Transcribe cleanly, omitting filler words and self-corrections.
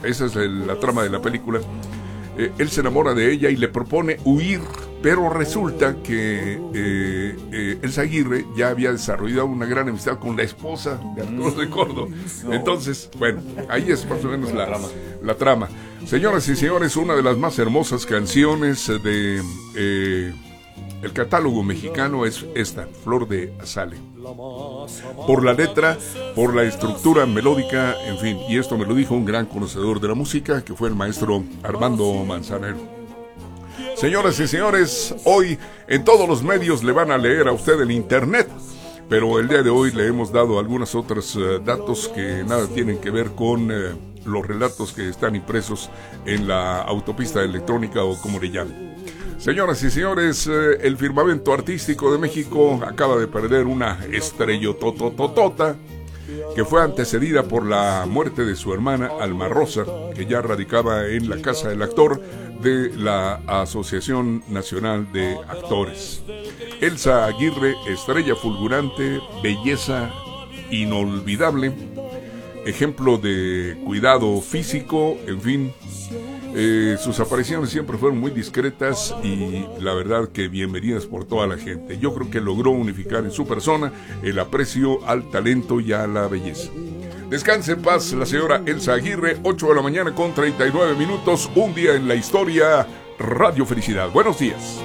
esa es la trama de la película. Él se enamora de ella y le propone huir, pero resulta que Elsa Aguirre ya había desarrollado una gran amistad con la esposa de Arturo de Córdoba. Entonces, bueno, ahí es más o menos la trama. Señoras y señores, una de las más hermosas canciones de el catálogo mexicano es esta, Flor de Azalea. Por la letra, por la estructura melódica, en fin, y esto me lo dijo un gran conocedor de la música, que fue el maestro Armando Manzanero. Señoras y señores, hoy en todos los medios le van a leer a usted en internet, pero el día de hoy le hemos dado algunos otros datos que nada tienen que ver con los relatos que están impresos en la autopista electrónica o como le llaman. Señoras y señores, el firmamento artístico de México acaba de perder una estrellotototota que fue antecedida por la muerte de su hermana Alma Rosa, que ya radicaba en la casa del actor de la Asociación Nacional de Actores. Elsa Aguirre, estrella fulgurante, belleza inolvidable, ejemplo de cuidado físico, en fin. Sus apariciones siempre fueron muy discretas y la verdad que bienvenidas por toda la gente. Yo creo que logró unificar en su persona el aprecio al talento y a la belleza. Descanse en paz la señora Elsa Aguirre, 8 de la mañana con 39 minutos, un día en la historia, Radio Felicidad. Buenos días.